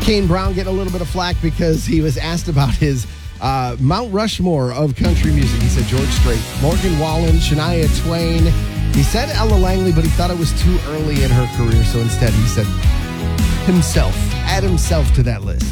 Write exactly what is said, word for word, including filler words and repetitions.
Kane Brown getting a little bit of flack because he was asked about his uh, Mount Rushmore of country music. He said George Strait, Morgan Wallen, Shania Twain. He said Ella Langley, but he thought it was too early in her career, so instead he said himself. Add himself to that list.